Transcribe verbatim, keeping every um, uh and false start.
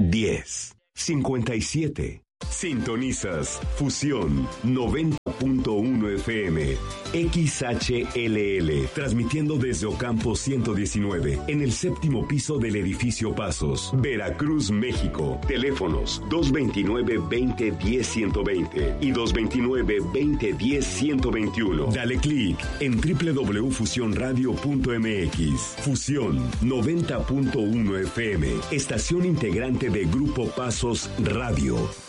diez, cincuenta y siete. Sintonizas Fusión noventa punto uno F M, X H L L, transmitiendo desde Ocampo ciento diecinueve, en el séptimo piso del edificio Pasos, Veracruz, México. Teléfonos dos veintinueve, veinte, diez, ciento veinte y dos veintinueve, veinte, diez, ciento veintiuno. Dale clic en doble u doble u doble u punto fusión radio punto m x. Fusión noventa punto uno F M, estación integrante de Grupo Pasos Radio.